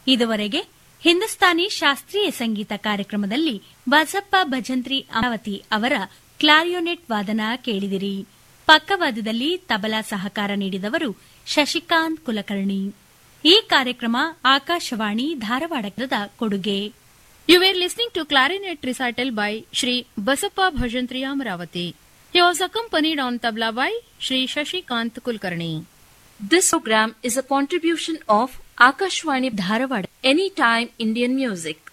ಇದುವರೆಗೆ ಹಿಂದೂಸ್ತಾನಿ ಶಾಸ್ತ್ರೀಯ ಸಂಗೀತ ಕಾರ್ಯಕ್ರಮದಲ್ಲಿ ಬಸಪ್ಪ ಭಜಂತ್ರಿ ಅಮರಾವತಿ ಅವರ ಕ್ಲಾರಿಯೋನೆಟ್ ವಾದನ ಕೇಳಿದಿರಿ. ಪಕ್ಕವಾದ್ಯದಲ್ಲಿ ತಬಲಾ ಸಹಕಾರ ನೀಡಿದವರು ಶಶಿಕಾಂತ್ ಕುಲಕರ್ಣಿ. ಈ ಕಾರ್ಯಕ್ರಮ ಆಕಾಶವಾಣಿ ಧಾರವಾಡದ ಕೊಡುಗೆ. You were listening to clarinet recital by Shri Basappa Bhajantri Amravati. He was accompanied on tabla by Shri Shashikant Kulkarni. This program is a contribution of Akashvani Dharwad, Anytime Indian Music.